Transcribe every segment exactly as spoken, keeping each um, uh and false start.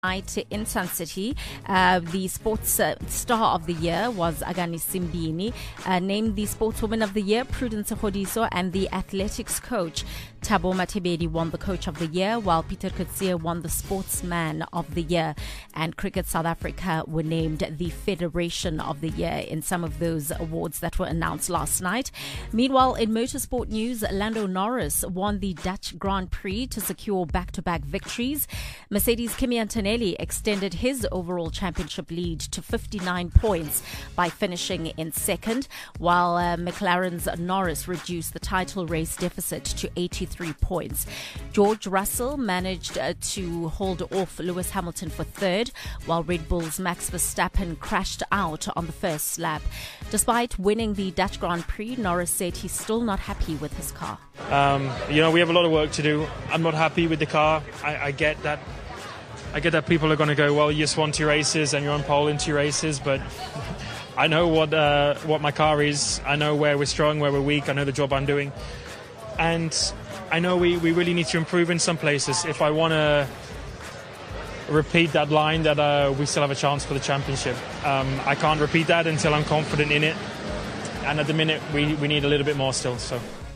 Night in Sun City. Uh, the sports uh, star of the year was Agani Simbini, uh, named the sportswoman of the year Prudence Khodiso, and the athletics coach Thabo Mathebedi won the coach of the year, while Peter Coetzee won the sportsman of the year. And Cricket South Africa were named the Federation of the Year in some of those awards that were announced last night. Meanwhile, in motorsport news, Lando Norris won the Dutch Grand Prix to secure back-to-back victories. Mercedes' Kimi Antonelli extended his overall championship lead to fifty-nine points by finishing in second, while uh, McLaren's Norris reduced the title race deficit to eighty-three points. George Russell managed uh, to hold off Lewis Hamilton for third, while Red Bull's Max Verstappen crashed out on the first lap. Despite winning the Dutch Grand Prix, Norris said he's still not happy with his car. Um, you know, we have a lot of work to do. I'm not happy with the car. I, I get that. I get that people are going to go, well, you just won two races and you're on pole in two races, but I know what uh, what my car is. I know where we're strong, where we're weak. I know the job I'm doing. And I know we, we really need to improve in some places. If I want to repeat that line that uh, we still have a chance for the championship, um, I can't repeat that until I'm confident in it. And at the minute, we, we need a little bit more still. So.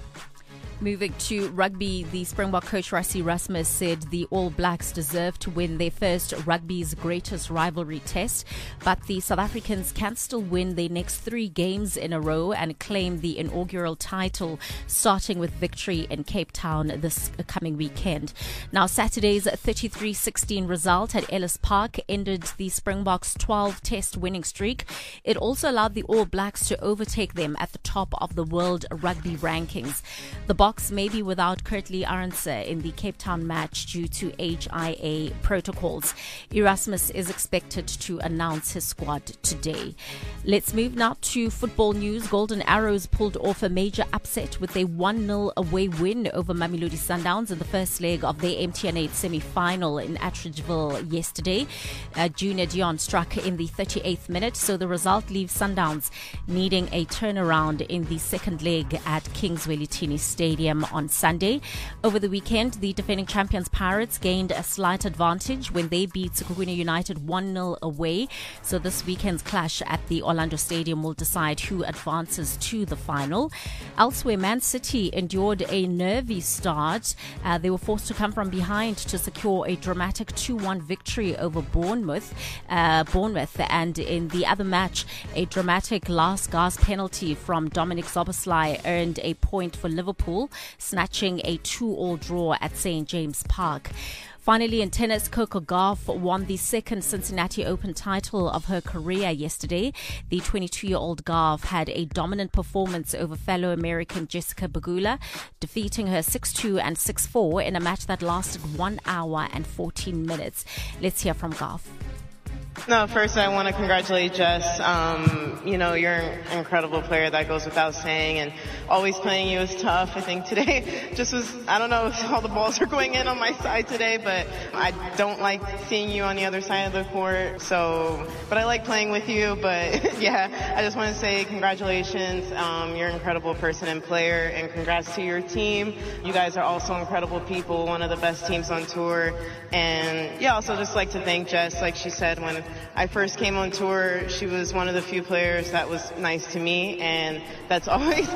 Moving to rugby, the Springbok coach Rassie Erasmus said the All Blacks deserve to win their first rugby's greatest rivalry test, but the South Africans can still win their next three games in a row and claim the inaugural title, starting with victory in Cape Town this coming weekend. Now, Saturday's thirty-three sixteen result at Ellis Park ended the Springboks' twelve-test winning streak. It also allowed the All Blacks to overtake them at the top of the world rugby rankings. The Boks may be without Kurtley Arendse in the Cape Town match due to H I A protocols. Erasmus is expected to announce his squad today. Let's move now to football news. Golden Arrows pulled off a major upset with a one nil away win over Mamelodi Sundowns in the first leg of their M T N eight semi-final in Atteridgeville yesterday. Uh, Junior Dion struck in the thirty-eighth minute, so the result leaves Sundowns needing a turnaround in the second leg at Kingswell Stadium on Sunday. Over the weekend, the defending champions Pirates gained a slight advantage when they beat Sekhukhune United one nil away. So this weekend's clash at the Orlando Stadium will decide who advances to the final. Elsewhere, Man City endured a nervy start. Uh, they were forced to come from behind to secure a dramatic two one victory over Bournemouth. Uh, Bournemouth, and in the other match, a dramatic last gasp penalty from Dominic Szoboszlai earned a point for Liverpool, snatching a two-all draw at Saint James Park. Finally, in tennis, Coco Gauff won the second Cincinnati Open title of her career yesterday. The twenty-two-year-old Gauff had a dominant performance over fellow American Jessica Pegula, defeating her six two and six four in a match that lasted one hour and fourteen minutes. Let's hear from Gauff. No, first I want to congratulate Jess. Um, you know, you're an incredible player, that goes without saying, and always playing you is tough. I think today just was, I don't know if all the balls are going in on my side today, but I don't like seeing you on the other side of the court. So, but I like playing with you. But yeah, I just want to say congratulations. Um, you're an incredible person and player, and congrats to your team. You guys are also incredible people, one of the best teams on tour. And yeah, also just like to thank Jess. Like she said, when I first came on tour, she was one of the few players that was nice to me, and that's always.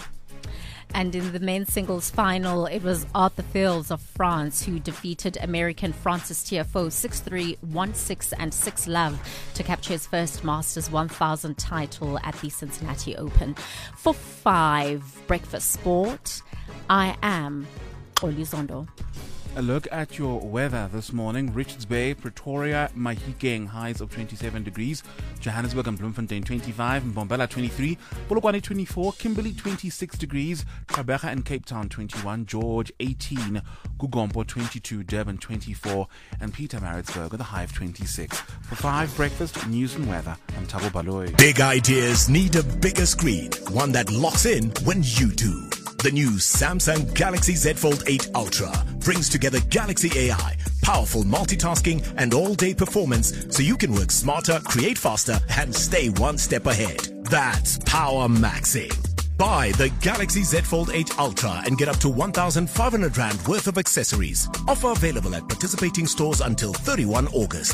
And in the men's singles final, it was Arthur Fils of France who defeated American Francis Tiafoe six three, one six and six love to capture his first Masters one thousand title at the Cincinnati Open. For five Breakfast Sport, I am Olizondo. A look at your weather this morning. Richards Bay, Pretoria, Mahikeng, highs of twenty-seven degrees. Johannesburg and Bloemfontein, twenty-five. Mbombela, twenty-three. Polokwane, twenty-four. Kimberley, twenty-six degrees. Gqeberha and Cape Town, twenty-one. George, eighteen. Gugompo, twenty-two. Durban, twenty-four. And Pietermaritzburg with a high of twenty-six. For five Breakfast, news and weather, I'm Thabo Baloyi. Big ideas need a bigger screen. One that locks in when you do. The new Samsung Galaxy Z Fold eight Ultra brings together Galaxy A I, powerful multitasking and all-day performance so you can work smarter, create faster, and stay one step ahead. That's power maxing. Buy the Galaxy Z Fold eight Ultra and get up to one thousand five hundred rand worth of accessories. Offer available at participating stores until thirty-first of August.